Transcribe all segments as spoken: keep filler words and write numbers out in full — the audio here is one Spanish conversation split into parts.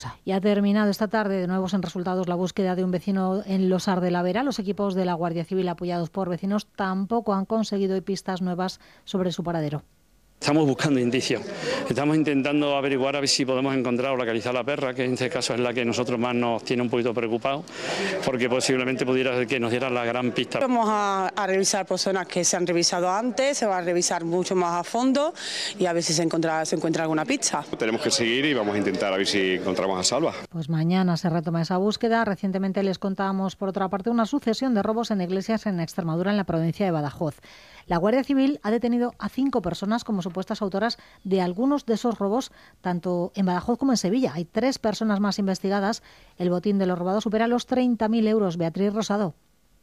Y ha terminado esta tarde de nuevos en resultados la búsqueda de un vecino en Losar de la Vera. Los equipos de la Guardia Civil, apoyados por vecinos, tampoco han conseguido hoy pistas nuevas sobre su paradero. Estamos buscando indicios, estamos intentando averiguar a ver si podemos encontrar o localizar a la perra, que en este caso es la que nosotros más nos tiene un poquito preocupados, porque posiblemente pudiera ser que nos diera la gran pista. Vamos a, a revisar personas que se han revisado antes, se va a revisar mucho más a fondo y a ver si se encuentra, se encuentra alguna pista. Tenemos que seguir y vamos a intentar a ver si encontramos a Salva. Pues mañana se retoma esa búsqueda. Recientemente les contábamos, por otra parte, una sucesión de robos en iglesias en Extremadura, en la provincia de Badajoz. La Guardia Civil ha detenido a cinco personas como supuestas autoras de algunos de esos robos, tanto en Badajoz como en Sevilla. Hay tres personas más investigadas. El botín de los robados supera los treinta mil euros. Beatriz Rosado.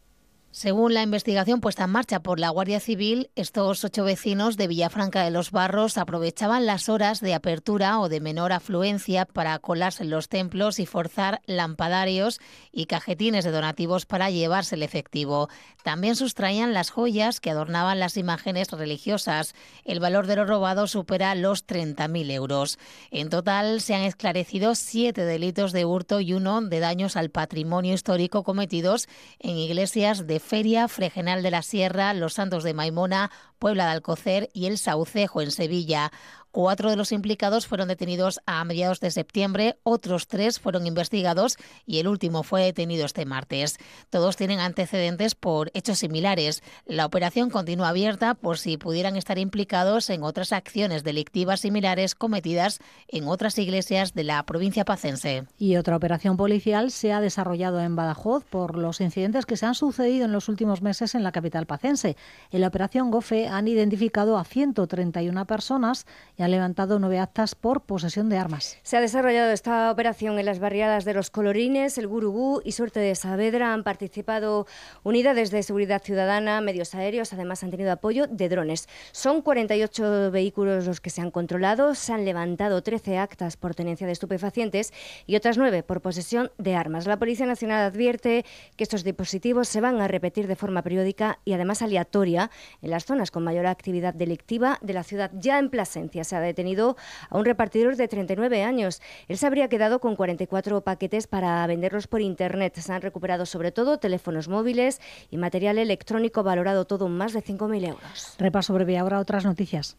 Según la investigación puesta en marcha por la Guardia Civil, estos ocho vecinos de Villafranca de los Barros aprovechaban las horas de apertura o de menor afluencia para colarse en los templos y forzar lampadarios y cajetines de donativos para llevarse el efectivo. También sustraían las joyas que adornaban las imágenes religiosas. El valor de lo robado supera los treinta mil euros. En total se han esclarecido siete delitos de hurto y uno de daños al patrimonio histórico cometidos en iglesias de Feria, Fregenal de la Sierra, Los Santos de Maimona, Puebla de Alcocer y El Saucejo en Sevilla. Cuatro de los implicados fueron detenidos a mediados de septiembre, otros tres fueron investigados y el último fue detenido este martes. Todos tienen antecedentes por hechos similares. La operación continúa abierta por si pudieran estar implicados en otras acciones delictivas similares cometidas en otras iglesias de la provincia pacense. Y otra operación policial se ha desarrollado en Badajoz por los incidentes que se han sucedido en los últimos meses en la capital pacense. En la operación GOFE han identificado a ciento treinta y una personas y han levantado nueve actas por posesión de armas. Se ha desarrollado esta operación en las barriadas de Los Colorines, El Gurugú y Suerte de Saavedra. Han participado unidades de seguridad ciudadana, medios aéreos, además han tenido apoyo de drones. Son cuarenta y ocho vehículos los que se han controlado, se han levantado trece actas por tenencia de estupefacientes y otras nueve por posesión de armas. La Policía Nacional advierte que estos dispositivos se van a repetir de forma periódica y además aleatoria en las zonas con mayor actividad delictiva de la ciudad. Ya en Plasencia se ha detenido a un repartidor de treinta y nueve años. Él se habría quedado con cuarenta y cuatro paquetes para venderlos por Internet. Se han recuperado sobre todo teléfonos móviles y material electrónico valorado todo en más de cinco mil euros. Repaso breve ahora otras noticias.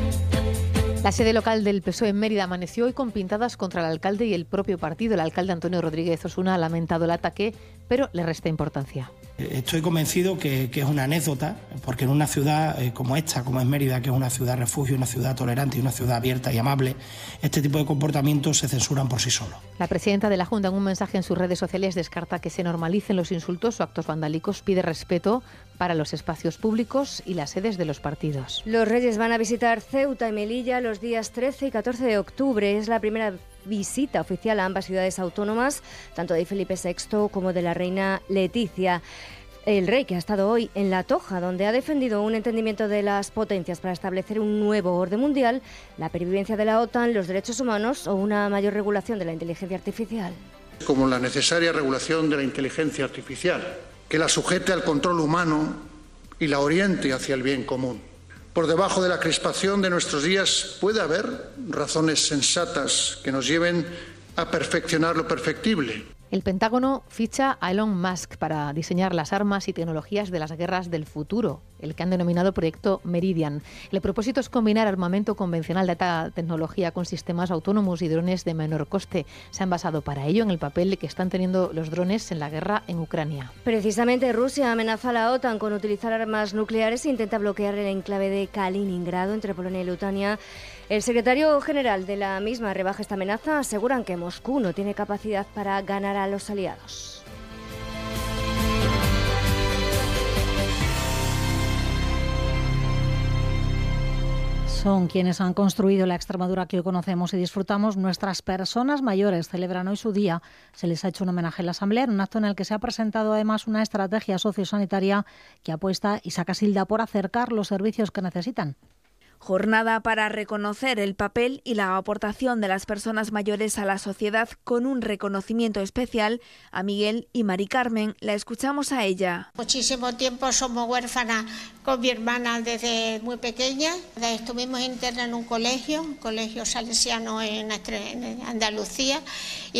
La sede local del P S O E en Mérida amaneció hoy con pintadas contra el alcalde y el propio partido. El alcalde Antonio Rodríguez Osuna ha lamentado el ataque, pero le resta importancia. Estoy convencido que, que es una anécdota, porque en una ciudad eh, como esta, como es Mérida, que es una ciudad refugio, una ciudad tolerante y una ciudad abierta y amable, este tipo de comportamientos se censuran por sí solos. La presidenta de la Junta, en un mensaje en sus redes sociales, descarta que se normalicen los insultos o actos vandálicos, pide respeto para los espacios públicos y las sedes de los partidos. Los Reyes van a visitar Ceuta y Melilla los días trece y catorce de octubre. Es la primera visita oficial a ambas ciudades autónomas, tanto de Felipe sexto como de la reina Leticia. El rey, que ha estado hoy en La Toja, donde ha defendido un entendimiento de las potencias para establecer un nuevo orden mundial, la pervivencia de la OTAN, los derechos humanos o una mayor regulación de la inteligencia artificial. Como la necesaria regulación de la inteligencia artificial, que la sujete al control humano y la oriente hacia el bien común. Por debajo de la crispación de nuestros días puede haber razones sensatas que nos lleven a perfeccionar lo perfectible. El Pentágono ficha a Elon Musk para diseñar las armas y tecnologías de las guerras del futuro, el que han denominado Proyecto Meridian. El propósito es combinar armamento convencional de alta tecnología con sistemas autónomos y drones de menor coste. Se han basado para ello en el papel que están teniendo los drones en la guerra en Ucrania. Precisamente Rusia amenaza a la OTAN con utilizar armas nucleares e intenta bloquear el enclave de Kaliningrado entre Polonia y Lituania. El secretario general de la misma rebaja esta amenaza. Aseguran que Moscú no tiene capacidad para ganar a los aliados. Son quienes han construido la Extremadura que hoy conocemos y disfrutamos. Nuestras personas mayores celebran hoy su día. Se les ha hecho un homenaje en la Asamblea, en un acto en el que se ha presentado además una estrategia sociosanitaria que apuesta y saca silda por acercar los servicios que necesitan. Jornada para reconocer el papel y la aportación de las personas mayores a la sociedad con un reconocimiento especial a Miguel y Mari Carmen. La escuchamos a ella. Muchísimo tiempo somos huérfanas con mi hermana desde muy pequeña. Estuvimos internas en un colegio, un colegio salesiano en Andalucía.